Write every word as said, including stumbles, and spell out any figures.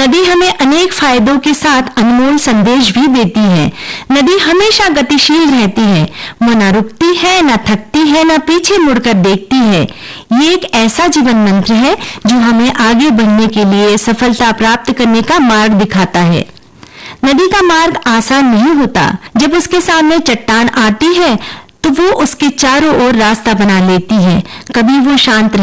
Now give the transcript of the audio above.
नदी हमें अनेक फायदों के साथ अनमोल संदेश भी देती है। नदी हमेशा गतिशील रहती है, वो न रुकती है, न थकती है, न पीछे मुड़कर देखती है। ये एक ऐसा जीवन मंत्र है जो हमें आगे बढ़ने के लिए सफलता प्राप्त करने का मार्ग दिखाता है। नदी का मार्ग आसान नहीं होता। जब उसके सामने चट्टान आती है तो वो उसके चारों ओर रास्ता बना लेती है। कभी वो शांत